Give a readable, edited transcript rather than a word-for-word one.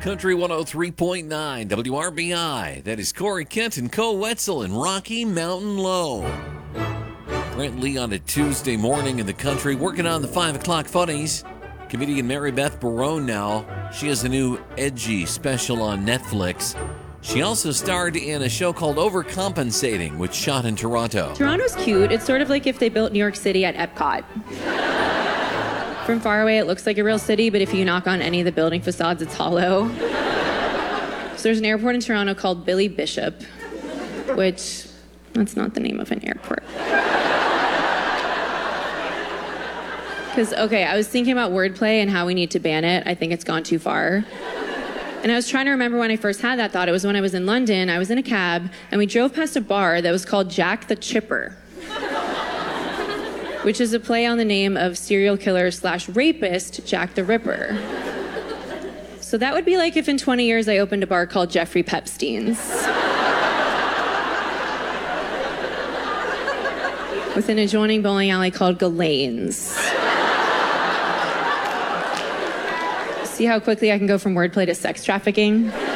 Country 103.9 WRBI. That is Corey Kent and Co. Wetzel in Rocky Mountain Low. Brent Lee on a Tuesday morning in the country, working on the 5 o'clock funnies. Comedian Mary Beth Barone now. She has a new edgy special on Netflix. She also starred in a show called Overcompensating, which shot in Toronto. Toronto's cute. It's sort of like if they built New York City at Epcot. From far away, it looks like a real city, but if you knock on any of the building facades, it's hollow. So there's an airport in Toronto called Billy Bishop, which, that's not the name of an airport. Because, okay, I was thinking about wordplay and how we need to ban it. I think it's gone too far. And I was trying to remember when I first had that thought. It was when I was in London. I was in a cab, and we drove past a bar that was called Jack the Chipper, which is a play on the name of serial killer / rapist Jack the Ripper. So that would be like if in 20 years I opened a bar called Jeffrey Pepstein's. With an adjoining bowling alley called Ghislaine's. See how quickly I can go from wordplay to sex trafficking?